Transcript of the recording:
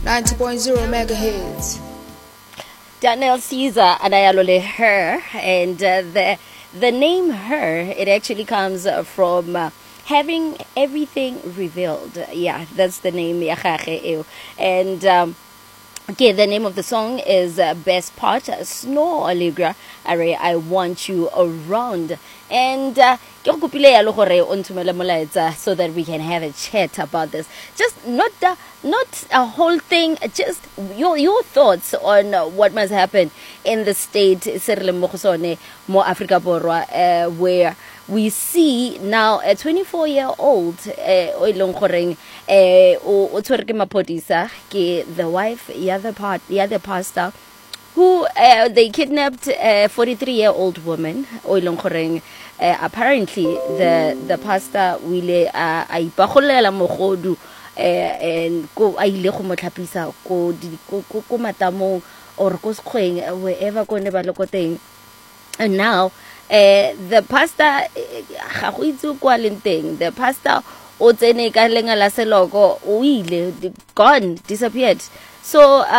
90.0 megahertz. Daniel Caesar Anayalole her, and the name her, it actually comes from having everything revealed. Yeah, that's the name. And okay, the name of the song is Best Part, Snow Allegra, I Want You Around. And so that we can have a chat about this. Just not a whole thing, just your thoughts on what must happen in the state mo Africa Borwa, where we see now a 24-year-old the wife, the other pastor, who they kidnapped a 43-year-old woman. Apparently the pastor wile a ipagolela mogodu and go a ile go motlhapisa ko matamong or ko sekgweng wherever go ne ba le ko teng. And now the pastor ga go itse kwa lenteng, the pastor o tsene ka lenga la seloko o ile gone, disappeared. So